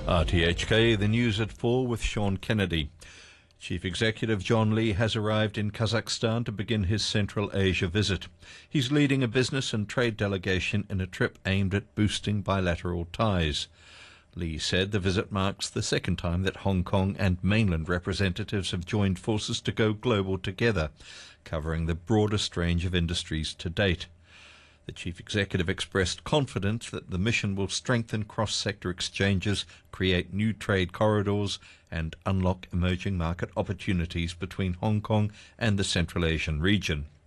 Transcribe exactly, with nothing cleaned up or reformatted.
R T H K, the news at four with Sean Kennedy. Chief Executive John Lee has arrived in Kazakhstan to begin his Central Asia visit. He's leading a business and trade delegation in a trip aimed at boosting bilateral ties. Lee said the visit marks the second time that Hong Kong and mainland representatives have joined forces to go global together, covering the broadest range of industries to date. The chief executive expressed confidence that the mission will strengthen cross-sector exchanges, create new trade corridors, and unlock emerging market opportunities between Hong Kong and the Central Asian region.